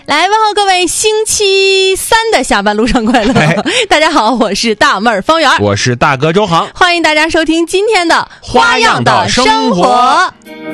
来问候各位星期三的下班路上快乐。大家好，我是大妹儿方圆， 我是大哥周航， 欢迎大家收听今天的花样的生活。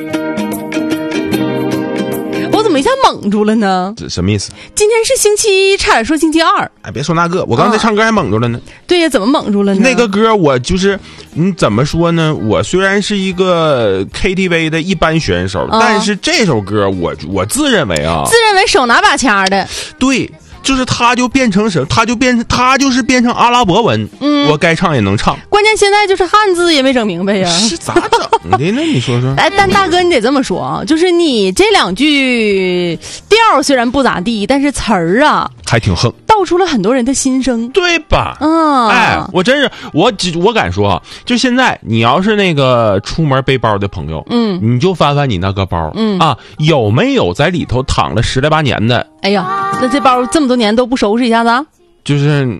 我怎么一下蒙住了呢？ 这什么意思？ 今天是星期，差点说星期二。 哎，别说那个，我刚才唱歌还蒙住了呢。 对呀，怎么蒙住了呢？ 那个歌我就是，怎么说呢？我虽然是一个 KTV 的一般选手，但是这首歌我自认为手拿把掐的。 对。就是他就变成什么？他就是变成阿拉伯文，我该唱也能唱。 关键现在就是汉字也没整明白呀， 是咋整的呢？你说说。 但大哥，你得这么说啊，就是你这两句调虽然不咋地，但是词儿啊还挺横， 道出了很多人的心声， 对吧？哎，我真是我敢说啊，就现在你要是那个出门背包的朋友，你就翻翻你那个包，有没有在里头躺了10来8年的？ 哎呀，那这包这么多年都不收拾一下子啊？ 就是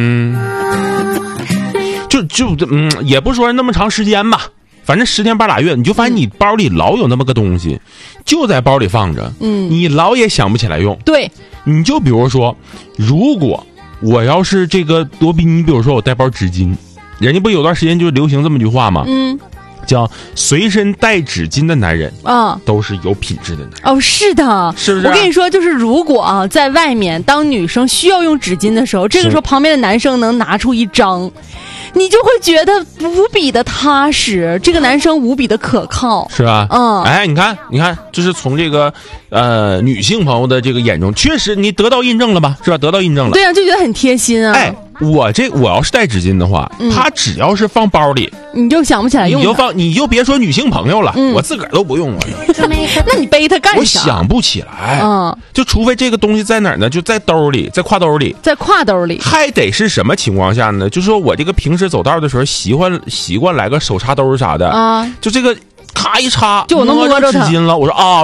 也不说那么长时间吧，反正10天8俩月，你就发现你包里老有那么个东西，就在包里放着，你老也想不起来用。 对， 你就比如说，如果我要是这个你比如说我带包纸巾，人家不有段时间就流行这么句话吗？叫随身带纸巾的男人都是有品质的男人。哦， 是的， 是不是？ 我跟你说，就是如果在外面当女生需要用纸巾的时候，这个时候旁边的男生能拿出一张，你就会觉得无比的踏实，这个男生无比的可靠， 是吧？哎，你看，就是从这个女性朋友的这个眼中，确实你得到印证了吧？是吧？得到印证了。 对啊，就觉得很贴心啊。 哎，我要是带纸巾的话，他只要是放包里， 你就想不起来用， 你就别说女性朋友了，我自个儿都不用了。 那你背它干啥？ 我想不起来。就除非这个东西在哪儿呢？就在兜里，在挎兜里，还得是什么情况下呢？就说我这个平时走道的时候习惯来个手插兜啥的就这个咔一插， 就我能摸着纸巾了。我说